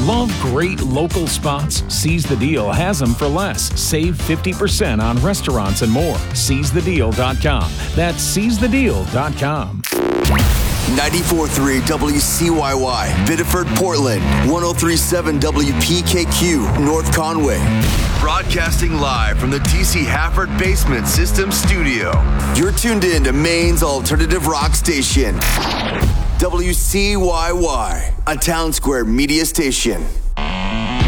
Love great local spots? Seize the Deal has them for less. Save 50% on restaurants and more. SeizeTheDeal.com. That's SeizeTheDeal.com. 94.3 WCYY, Biddeford, Portland. 103.7 WPKQ, North Conway. Broadcasting live from the TC Hafford Basement System Studio. You're tuned in to Maine's alternative rock station. WCYY, a Town Square media station.